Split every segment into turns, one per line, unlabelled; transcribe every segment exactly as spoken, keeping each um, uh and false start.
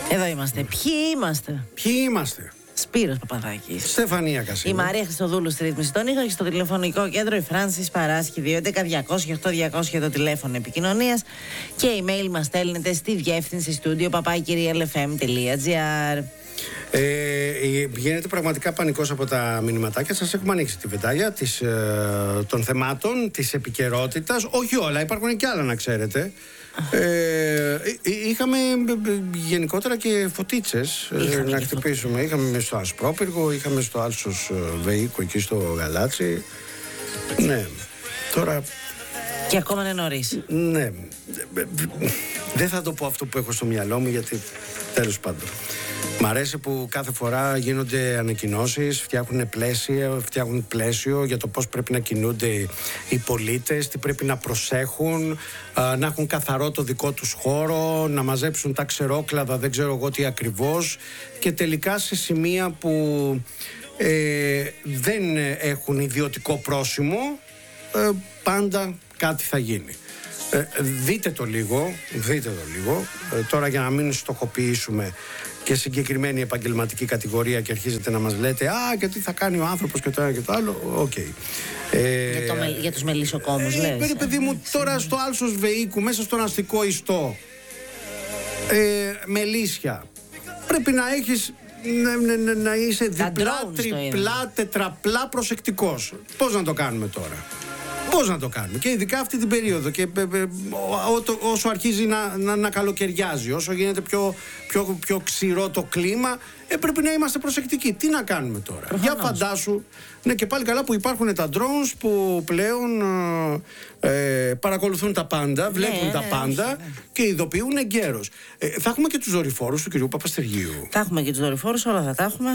Εδώ είμαστε. Ποιοι είμαστε?
Ποιοι είμαστε?
Σπύρος Παπαδάκης.
Στεφανία Κασίνη.
Η Μαρία Χριστοδούλου στη ρύθμιση των ήχων και στο τηλεφωνικό κέντρο η Φράνσις Παράσχη δύο έντεκα διακόσια οκτώ διακόσια το τηλέφωνο επικοινωνίας και η email μας στέλνετε στη διεύθυνση στούντιο παπάκυριαλεφm τελεία εφ εμ τελεία τζι άρ.
Ε, βγαίνετε πραγματικά πανικός από τα μηνυματάκια. Σας έχουμε ανοίξει τη βεντάλια της, ε, των θεμάτων, της επικαιρότητας. Όχι όλα, υπάρχουν και άλλα να ξέρετε. Ε, είχαμε γενικότερα και φωτίτσες ε, να χτυπήσουμε. Είχαμε στο Ασπρόπυργο, είχαμε στο Άλσος Βεϊκό εκεί στο Γαλάτσι. Ναι, τώρα...
Και ακόμα είναι νωρίς.
Ναι, δεν θα το πω αυτό που έχω στο μυαλό μου, γιατί τέλος πάντων. Μ' αρέσει που κάθε φορά γίνονται ανακοινώσεις, φτιάχνουν πλαίσιο, φτιάχνουν πλαίσιο για το πώς πρέπει να κινούνται οι πολίτες, τι πρέπει να προσέχουν, να έχουν καθαρό το δικό τους χώρο, να μαζέψουν τα ξερόκλαδα, δεν ξέρω εγώ τι ακριβώς, και τελικά σε σημεία που ε, δεν έχουν ιδιωτικό πρόσημο, ε, πάντα κάτι θα γίνει. Ε, δείτε το λίγο, δείτε το λίγο. Ε, τώρα για να μην στοχοποιήσουμε και συγκεκριμένη επαγγελματική κατηγορία και αρχίζετε να μας λέτε «Α, και τι θα κάνει ο άνθρωπος και το ένα και το άλλο». Οκ. Okay. Ε,
για, το, για τους μελισσοκόμους ε, λες.
Ε, παιδί μου, τώρα στο Άλσος Βεϊκού, μέσα στον αστικό ιστό, ε, μελίσια, πρέπει να έχεις... Να, να, να είσαι διπλά, τριπλά, τετραπλά προσεκτικός. Πώς να το κάνουμε τώρα? Πώς να το κάνουμε? Και ειδικά αυτή την περίοδο. Και ε, ε, ό, όσο αρχίζει να, να, να καλοκαιριάζει, όσο γίνεται πιο, πιο, πιο ξηρό το κλίμα, ε, πρέπει να είμαστε προσεκτικοί. Τι να κάνουμε τώρα? Προφανώς. Για φαντάσου. Ναι, και πάλι καλά που υπάρχουν τα drones που πλέον ε, παρακολουθούν τα πάντα, βλέπουν ναι, τα πάντα ναι, ναι. και ειδοποιούν εγκαίρως. Ε, θα έχουμε και τους δορυφόρους του κυρίου Παπαστεργίου.
Θα έχουμε και τους δορυφόρους, όλα θα τα έχουμε.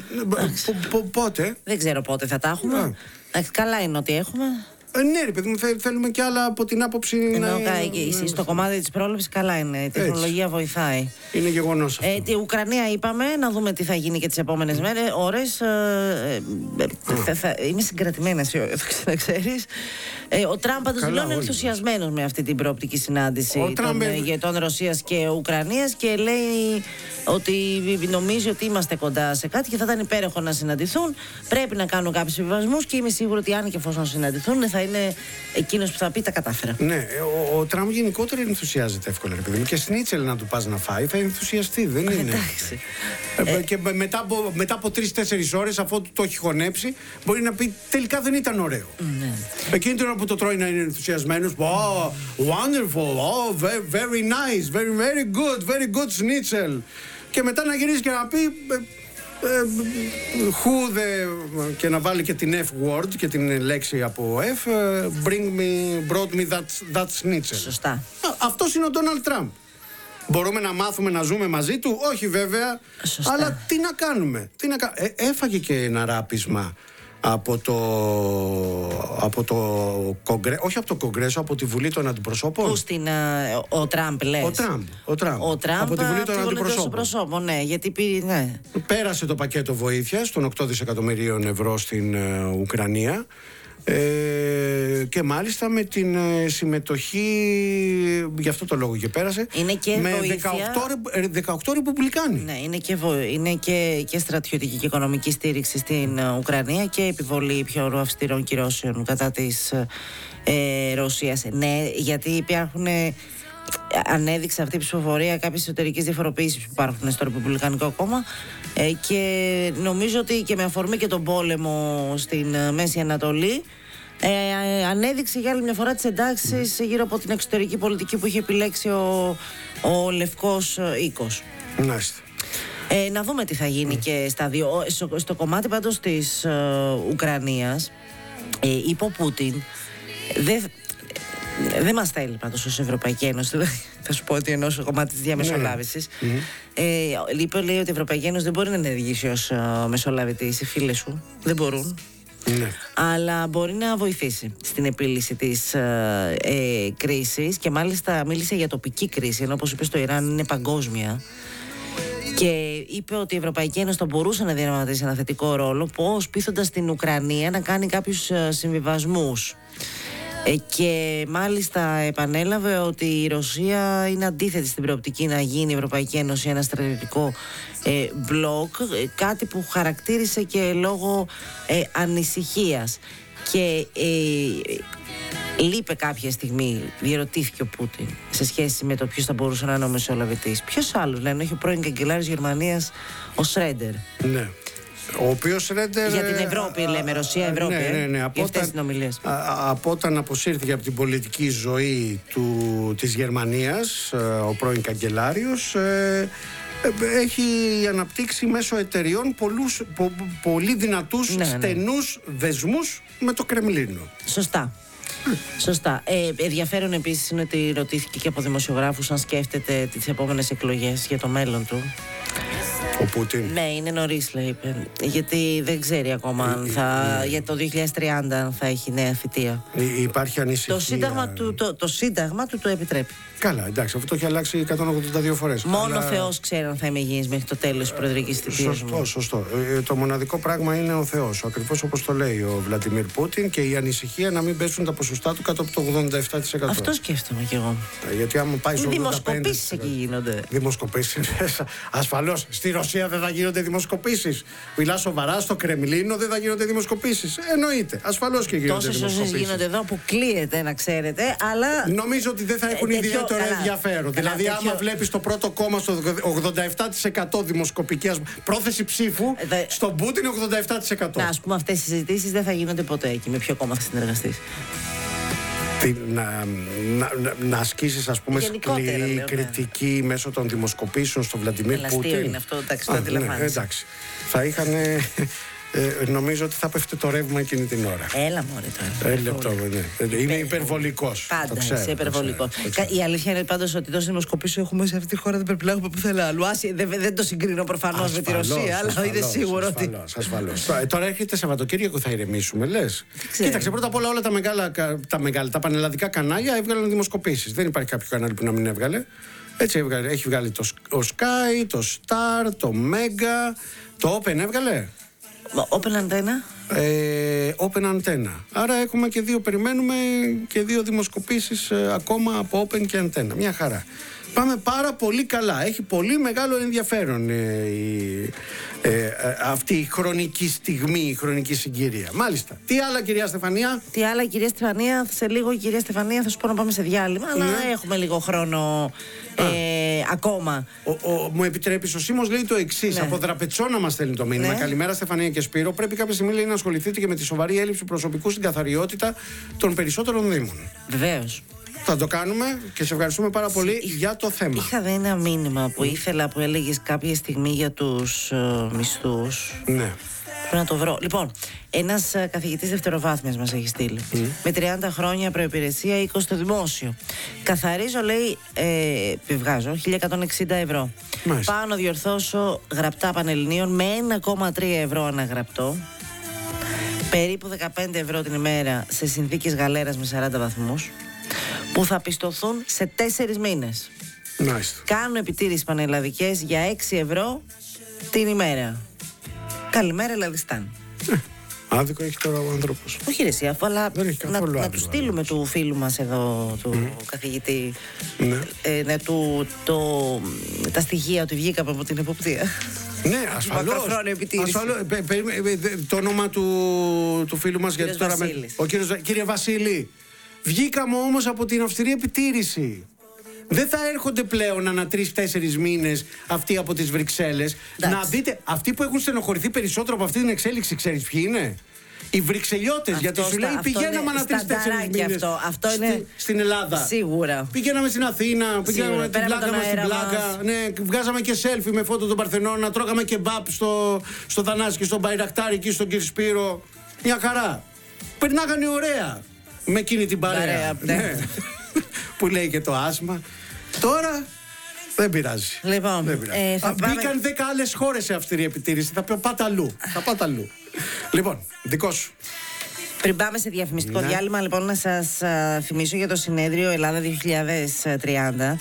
Πότε?
Δεν ξέρω πότε θα τα έχουμε. Καλά είναι ότι έχουμε.
Ε, ναι, ρε παιδί μου, θέλουμε και άλλα από την άποψη.
Ενώ, να... ναι, στο κομμάτι της πρόληψης καλά είναι. Η τεχνολογία έτσι βοηθάει.
Είναι γεγονός αυτό.
Ε, τη Ουκρανία είπαμε, να δούμε τι θα γίνει και τις επόμενες μέρες, ώρες. Ε, ε, θα, θα, είμαι συγκρατημένη, να ξέρεις. Ε, ο Τραμπ πάντως δηλώνει ενθουσιασμένος με αυτή την προοπτική συνάντηση των Τραμπ... ηγετών Ρωσίας και Ουκρανίας και λέει ότι νομίζει ότι είμαστε κοντά σε κάτι και θα ήταν υπέροχο να συναντηθούν. Πρέπει να κάνουν κάποιους συμβιβασμούς και είμαι σίγουρη ότι αν και εφόσον συναντηθούν θα είναι εκείνος που θα πει τα κατάφερα.
Ναι, ο, ο Τραμπ γενικότερα ενθουσιάζεται εύκολα, ρε παιδί μου. Και σνίτσελ να του πας να φάει θα ενθουσιαστεί, δεν είναι?
Εντάξει.
Ε, ε, και μετά από, μετά από τρεις-τέσσερις ώρες, αφού το έχει χωνέψει, μπορεί να πει τελικά δεν ήταν ωραίο.
Ναι.
Εκείνη την ώρα που το τρώει να είναι ενθουσιασμένος, oh, wonderful, oh, very, very nice, very, very good, very good schnitzel. Και μετά να γυρίσει και να πει who the, και να βάλει και την F word και την λέξη από F, bring me, brought me that, that schnitzel.
Σωστά.
Αυτός είναι ο Donald Trump. Μπορούμε να μάθουμε να ζούμε μαζί του? Όχι βέβαια.
Σωστά.
Αλλά τι να κάνουμε, τι να... Ε, έφαγε και ένα ράπισμα από το, από το κογκρέ, όχι από το Κογκρέσο, από τη Βουλή των Αντιπροσώπων.
Πού στην, ο, ο Τραμπ λες?
Ο Τραμπ, ο Τραμπ.
Ο Τραμπ
από τη Βουλή των Αντιπροσώπων.
Προσώπων, ναι, γιατί πήρε, ναι.
Πέρασε το πακέτο βοήθειας των οκτώ δισεκατομμυρίων ευρώ στην uh, Ουκρανία. Ε, και μάλιστα με την ε, συμμετοχή, γι' αυτό το λόγο και πέρασε,
είναι και
με
βοήθεια...
δεκαοκτώ ρεπουμπλικάνοι.
Ναι, είναι και, βο... είναι και, και στρατιωτική και οικονομική στήριξη στην uh, Ουκρανία και επιβολή πιο αυστηρών κυρώσεων κατά της ε, Ρωσίας. Ναι, γιατί υπάρχουν... Ε, ανέδειξε αυτή η ψηφοφορία κάποιες εσωτερικές διαφοροποιήσεις που υπάρχουν στο Ρεπουμπλικανικό Κόμμα ε, και νομίζω ότι και με αφορμή και τον πόλεμο στην ε, Μέση Ανατολή ε, ε, ανέδειξε για άλλη μια φορά τις εντάξεις γύρω από την εξωτερική πολιτική που είχε επιλέξει ο, ο Λευκός Οίκος.
Μάλιστα.
Ε, να δούμε τι θα γίνει mm. και στα δύο. Στο, στο κομμάτι πάντως της ε, Ουκρανίας ε, είπε ο Πούτιν δεν Δεν μας θέλει πάντως ως Ευρωπαϊκή Ένωση. Θα σου πω ότι εννοώ στο κομμάτι της διαμεσολάβησης. Mm. Ε, είπε, λέει ότι η Ευρωπαϊκή Ένωση δεν μπορεί να ενεργήσει ως uh, μεσολαβητής. Οι φίλες σου δεν μπορούν. Mm. Αλλά μπορεί να βοηθήσει στην επίλυση της uh, ε, κρίσης και μάλιστα μίλησε για τοπική κρίση, ενώ όπως είπε στο Ιράν είναι παγκόσμια. Και είπε ότι η Ευρωπαϊκή Ένωση θα μπορούσε να διαδραματίσει ένα θετικό ρόλο, πώς πείθοντας την Ουκρανία να κάνει κάποιους uh, συμβιβασμούς. Ε, και μάλιστα επανέλαβε ότι η Ρωσία είναι αντίθετη στην προοπτική να γίνει η Ευρωπαϊκή Ένωση ένα στρατιωτικό ε, μπλοκ, ε, κάτι που χαρακτήρισε και λόγω ε, ανησυχίας. Και ε, λείπε κάποια στιγμή, διερωτήθηκε ο Πούτιν σε σχέση με το ποιος θα μπορούσε να είναι ο μεσολαβητής. Ποιος άλλος, λένε, όχι ο πρώην καγκελάριος Γερμανίας, ο Σρέντερ.
Ναι. Ο οποίος Σρέντερ.
Για την Ευρώπη, α, λέμε, Ρωσία, Ευρώπη.
Ναι, ναι, ναι.
Ε,
από, όταν, α, από όταν αποσύρθηκε από την πολιτική ζωή του, της Γερμανίας, ο πρώην καγκελάριος, ε, έχει αναπτύξει μέσω εταιριών πολλούς, πο, πολύ δυνατούς, ναι, στενούς ναι. δεσμούς με το Κρεμλίνο.
Σωστά. Σωστά. Ε, ενδιαφέρον επίσης είναι ότι ρωτήθηκε και από δημοσιογράφους αν σκέφτεται τις επόμενες εκλογές για το μέλλον του.
Ο Πούτιν.
Ναι, είναι νωρίς, λέει. Γιατί δεν ξέρει ακόμα αν θα, για το δύο χιλιάδες τριάντα θα έχει νέα θητεία.
Υπάρχει ανησυχία.
Το σύνταγμα του το, το, σύνταγμα του το επιτρέπει.
Καλά, εντάξει, αυτό το έχει αλλάξει εκατόν ογδόντα δύο φορές.
Μόνο
αλλά...
ο Θεός ξέρει αν θα είμαι υγιής μέχρι το τέλος της προεδρικής θητείας μου.
Σωστό, σωστό. Ε, το μοναδικό πράγμα είναι ο Θεός. Ακριβώς όπως το λέει ο Βλαντιμίρ Πούτιν, και η ανησυχία να μην πέσουν τα ποσοστά του κάτω από το ογδόντα επτά τοις εκατό.
Αυτό σκέφτομαι κι εγώ.
Ε, γιατί άμα πάει στο ογδόντα πέντε τοις εκατό.
Δημοσκοπήσεις εκεί γίνονται.
Δημοσκοπήσεις. Ασφαλώς. Στη Ρωσία δεν θα γίνονται δημοσκοπήσεις. Μιλά σοβαρά, στο Κρεμλίνο δεν θα γίνονται δημοσκοπήσεις. Εννοείται. Ασφαλώς και γίνονται δημοσκοπήσεις.
Τόσες γίνονται εδώ που κλείεται, να ξέρετε, αλλά.
Νομίζω ότι δεν θα έχουν ε, ιδιαίτερο τέτοιο... ενδιαφέρον. Καλά, δηλαδή, τέτοιο... άμα βλέπεις το πρώτο κόμμα στο ογδόντα επτά τοις εκατό δημοσκοπικής πρόθεση ψήφου, ε, στον Πούτιν ογδόντα επτά τοις εκατό.
Να, ας πούμε, αυτές οι συζητήσεις δεν θα γίνονται ποτέ εκεί. Με ποιο κόμμα θα συνεργαστείς?
Να, να, να ασκήσεις, ας πούμε, σκληρή λέω, κριτική ναι. μέσω των δημοσκοπήσεων στον Βλαντιμίρ Πούτιν.
Είναι αυτό, εντάξει, το αντιλαμβάνεσαι.
Ναι, εντάξει. Θα είχαν. Ε, νομίζω ότι θα πέφτει το ρεύμα εκείνη την ώρα.
Έλα μωρέ τώρα.
Ε, λεπτό, ναι. Είμαι υπερβολικός.
Πάντα είσαι υπερβολικός. Η αλήθεια είναι πάντως ότι τόσες δημοσκοπήσεις έχουμε σε αυτή τη χώρα, δεν πρέπει να έχουμε πουθενά άλλου. Δεν, δεν το συγκρίνω προφανώς με τη Ρωσία, αλλά ασφαλώς, είναι σίγουρο ότι.
Ασφαλώς. Τώρα έρχεται Σαββατοκύριακο, θα ηρεμήσουμε, λες? Κοίταξε, πρώτα απ' όλα όλα τα μεγάλα, τα, μεγάλα, τα πανελλαδικά κανάλια έβγαλαν δημοσκοπήσεις. Δεν υπάρχει κάποιο κανάλι που να μην έβγαλε. Έτσι έβγαλε, έχει βγάλει το ο Sky, το Star, το Mega, το Open έβγαλε.
Open Antenna.
Ε, Open Antenna. Άρα έχουμε και δύο, περιμένουμε και δύο δημοσκοπήσεις ε, ακόμα από Open και Antenna. Μια χαρά. Πάμε πάρα πολύ καλά. Έχει πολύ μεγάλο ενδιαφέρον ε, η, ε, ε, αυτή η χρονική στιγμή, η χρονική συγκυρία. Μάλιστα. Τι άλλα, κυρία Στεφανία?
Τι άλλα, κυρία Στεφανία? Σε λίγο, κυρία Στεφανία, θα σου πω να πάμε σε διάλειμμα, αλλά ναι. έχουμε λίγο χρόνο ε, ακόμα.
Ο, ο, μου επιτρέπεις, ο Σίμος λέει το εξής. Ναι. Από Δραπετσόνα μας στέλνει το μήνυμα. Ναι. Καλημέρα, Στεφανία και Σπύρο. Πρέπει κάποια στιγμή, λέει, να ασχοληθείτε και με τη σοβαρή έλλειψη προσωπικού στην καθαριότητα των περισσότερων Δήμων.
Βεβαίως.
Θα το κάνουμε και σε ευχαριστούμε πάρα πολύ Εί, για το θέμα.
Είχα δει ένα μήνυμα που ήθελα, που έλεγες κάποια στιγμή για τους uh, μισθούς.
Ναι.
Πρέπει να το βρω. Λοιπόν, ένας uh, καθηγητής δευτεροβάθμιας μας έχει στείλει. Mm. Με τριάντα χρόνια προϋπηρεσία, είκοσι στο δημόσιο. Καθαρίζω, λέει, ε, βγάζω χίλια εκατόν εξήντα ευρώ. Μάλιστα. Πάω να διορθώσω γραπτά πανελληνίων με ένα κόμμα τρία ευρώ αναγραπτό. Περίπου δεκαπέντε ευρώ την ημέρα σε συνθήκες γαλέρας με σαράντα βαθμούς. Που θα πιστωθούν σε τέσσερις μήνες.
Nice.
Κάνουν επιτήρηση πανελλαδικές για έξι ευρώ την ημέρα. Καλημέρα, Ελλαδιστάν.
Ε, άδικο έχει τώρα ο άνθρωπος.
Όχι ρε εσύ, αφού, αλλά να, να του στείλουμε του φίλου μας εδώ, του mm. καθηγητή, ναι. ε, να του, το, τα στοιχεία ότι βγήκαμε από την εποπτεία.
Ναι, ασφαλώς. ασφαλώς. Πε, πε, πε, το όνομα του, του φίλου μας, γιατί τώρα με, ο κύριος, κύριε Βασίλη. Βγήκαμε όμως από την αυστηρή επιτήρηση. Δεν θα έρχονται πλέον ανά τρεις-τέσσερις μήνες αυτοί από τις Βρυξέλλες. Να δείτε, αυτοί που έχουν στενοχωρηθεί περισσότερο από αυτή την εξέλιξη, ξέρεις ποιοι είναι? Οι Βρυξελιώτες. Γιατί σου λέει πηγαίναμε ανά τρεις-τέσσερις μήνες
αυτό. Αυτό είναι
στη, στην Ελλάδα.
Σίγουρα.
Πηγαίναμε στην Αθήνα, πηγαίναμε την πλάκα μας στην πλάκα. Ναι, βγάζαμε και σέλφι με φώτο των Παρθενών, τρώγαμε και μπαπ στο, στο Θανάση και στον Μπαϊρακτάρη εκεί στον κύριο Σπύρο. Μια χαρά. Περνάγανε ωραία. Με εκείνη την παρέα. παρέα ναι. Που λέει και το άσμα. Τώρα δεν πειράζει.
Λοιπόν,
δεν πειράζει. Ε, θα Α, πάμε... Μπήκαν δέκα άλλες χώρες σε αυστηρή επιτήρηση. Θα πάτε αλλού. Θα πάτε αλλού. Λοιπόν, δικό σου.
Πριν πάμε σε διαφημιστικό ναι. διάλειμμα, λοιπόν, να σας α, θυμίσω για το συνέδριο Ελλάδα δύο χιλιάδες τριάντα.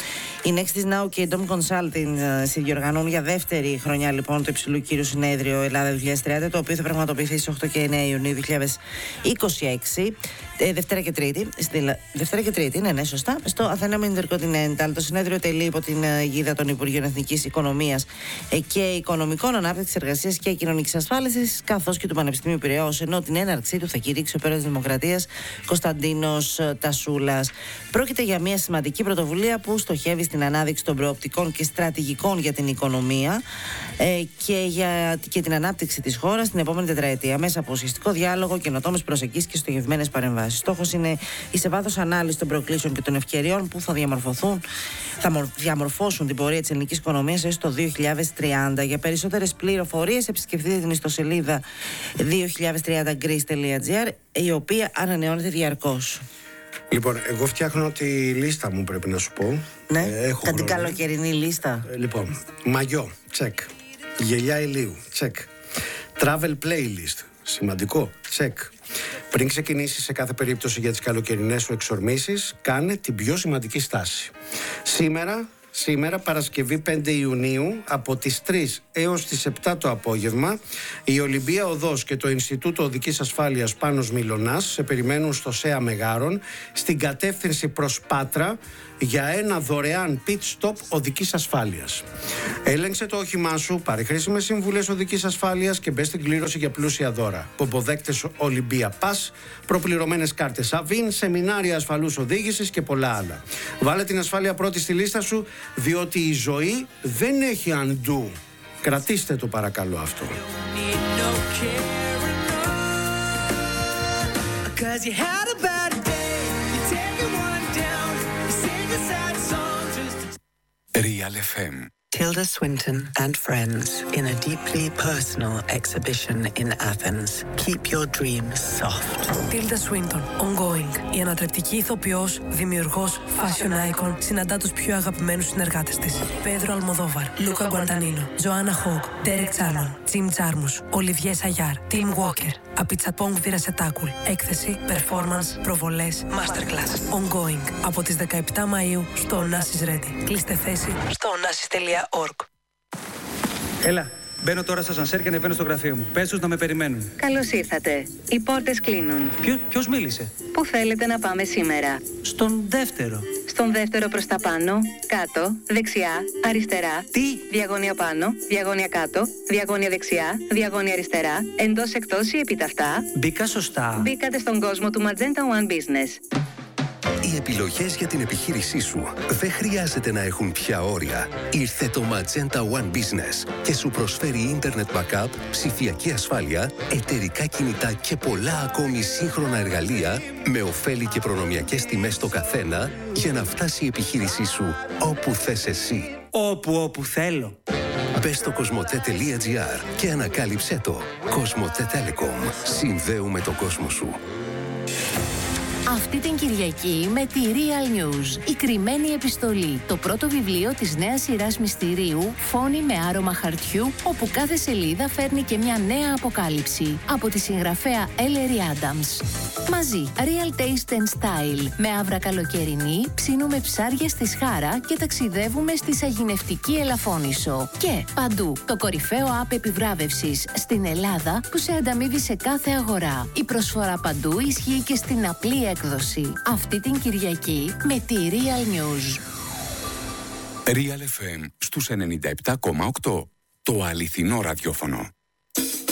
Η Nextis Now και η Dom Consulting συνδιοργανώνουν για δεύτερη χρονιά λοιπόν το υψηλού κύρου συνέδριο Ελλάδα δύο χιλιάδες τριάντα, το οποίο θα πραγματοποιηθεί στις οκτώ και εννέα Ιουνίου δύο χιλιάδες είκοσι έξι, ε, Δευτέρα και Τρίτη. Στη, Δευτέρα και Τρίτη, ναι, ναι, σωστά. Στο Athena Intercontinental. Το συνέδριο τελεί υπό την αιγίδα των Υπουργείων Εθνικής Οικονομίας και Οικονομικών, Ανάπτυξης, Εργασίας και Κοινωνικής Ασφάλισης, καθώς και του Πανεπιστημίου Πειραιώς, ενώ την έναρξή του θα κηρύξει ο Πρόεδρος της Δημοκρατίας Κωνσταντίνος Τασούλας. Πρόκειται για μια σημαντική πρωτοβουλία που στοχεύει στην ανάδειξη των προοπτικών και στρατηγικών για την οικονομία ε, και για και την ανάπτυξη της χώρας την επόμενη τετραετία, μέσα από ουσιαστικό διάλογο, καινοτόμες προσεγγίσεις και στοχευμένες παρεμβάσεις. Στόχος είναι η σε βάθος ανάλυση των προκλήσεων και των ευκαιριών που θα διαμορφωθούν, θα διαμορφώσουν την πορεία της ελληνικής οικονομίας έως το δύο χιλιάδες τριάντα. Για περισσότερες πληροφορίες επισκεφτείτε την ιστοσελίδα δύο χιλιάδες τριάντα greece τελεία gr, η οποία ανανεώνεται διαρκώς.
Λοιπόν, εγώ φτιάχνω τη λίστα μου, πρέπει να σου πω.
Ναι, ε, κάτι καλοκαιρινή λίστα.
Ε, λοιπόν, μαγιό, τσεκ. Γελιά ηλίου, τσεκ. Travel playlist, σημαντικό, τσεκ. Πριν ξεκινήσεις σε κάθε περίπτωση για τις καλοκαιρινές σου εξορμήσεις, κάνε την πιο σημαντική στάση. Σήμερα, σήμερα Παρασκευή πέντε Ιουνίου, από τις τρεις έως τις επτά το απόγευμα, η Ολυμπία Οδός και το Ινστιτούτο Οδικής Ασφάλειας Πάνος Μιλωνάς σε περιμένουν στο ΣΕΑ Μεγάρων, στην κατεύθυνση προς Πάτρα, για ένα δωρεάν pit stop οδικής ασφάλειας. Έλεγξε το όχημά σου, πάρε χρήσιμες συμβουλές οδικής ασφάλειας και μπες στην κλήρωση για πλούσια δώρα. Πομποδέκτες Ολυμπία Pass, προπληρωμένες κάρτες Avin, σεμινάρια ασφαλούς οδήγησης και πολλά άλλα. Βάλε την ασφάλεια πρώτη στη λίστα σου, διότι η ζωή δεν έχει undo. Κρατήστε το παρακαλώ αυτό.
Real εφ εμ.
Tilda Swinton and friends in a deeply personal exhibition in Athens. Keep your dreams soft.
Tilda Swinton, ongoing. Η ανατρεπτική ηθοποιός, δημιουργός, fashion icon, συναντά τους πιο αγαπημένους συνεργάτες της. Πέδρο Αλμοδόβαρ, Λούκα Γκουαντανίνο, Τζοάννα Χόγκ, Ντέρεκ Τσάρνον, Τζιμ Τζάρμους, Ολιβιέ Σαγιάρ, Τιμ Walker, Απιτσαπόγκ Βιρασετάκουλ. Έκθεση, performance, προβολές, masterclass. Ongoing. Από τις δεκαεπτά Μαΐου στο Onassis Ready. Κλείστε θέση στο onassis τελεία org.
Έλα, μπαίνω τώρα στο σανσέρ και ανεβαίνω στο γραφείο μου. Πες τους να με περιμένουν.
Καλώς ήρθατε. Οι πόρτες κλείνουν.
Ποιο, ποιος μίλησε?
Πού θέλετε να πάμε σήμερα?
Στον δεύτερο.
Στον δεύτερο προς τα πάνω, κάτω, δεξιά, αριστερά.
Τι?
Διαγώνια πάνω, διαγώνια κάτω, διαγώνια δεξιά, διαγώνια αριστερά, εντός εκτός ή επιταυτά.
Μπήκα σωστά.
Μπήκατε στον κόσμο του Magenta One Business.
Οι επιλογές για την επιχείρησή σου δεν χρειάζεται να έχουν πια όρια. Ήρθε το Magenta One Business και σου προσφέρει Internet Backup, ψηφιακή ασφάλεια, εταιρικά κινητά και πολλά ακόμη σύγχρονα εργαλεία με ωφέλη και προνομιακές τιμές στο καθένα για να φτάσει η επιχείρησή σου όπου θες εσύ.
Όπου, όπου θέλω.
Μπες στο κοσμοτέ τελεία gr και ανακάλυψέ το. Κοσμοτέ Telecom. Συνδέουμε τον κόσμο σου.
Αυτή την Κυριακή με τη Real News, η κρυμμένη επιστολή, το πρώτο βιβλίο της νέας σειράς μυστηρίου, φόνη με άρωμα χαρτιού, όπου κάθε σελίδα φέρνει και μια νέα αποκάλυψη, από τη συγγραφέα Ellery Adams. Μαζί, Real Taste and Style, με άβρα καλοκαιρινή, ψήνουμε ψάρια στη Σχάρα και ταξιδεύουμε στη σαγηνευτική Ελαφώνησο. Και παντού, το κορυφαίο app επιβράβευσης στην Ελλάδα που σε ανταμείβει σε κάθε αγορά. Η προσφορά παντού ισχύει και στην απλή έκδοση. Αυτή την Κυριακή με τη Real News.
Real εφ εμ στους ενενήντα επτά κόμμα οκτώ. Το αληθινό ραδιόφωνο.